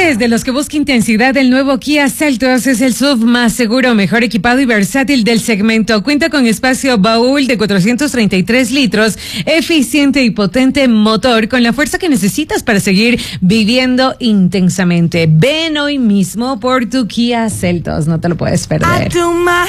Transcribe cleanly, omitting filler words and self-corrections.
¿Eres de los que busca intensidad? El nuevo Kia Seltos es el SUV más seguro, mejor equipado y versátil del segmento. Cuenta con espacio baúl de 433 litros, eficiente y potente motor con la fuerza que necesitas para seguir viviendo intensamente. Ven hoy mismo por tu Kia Seltos, no te lo puedes perder.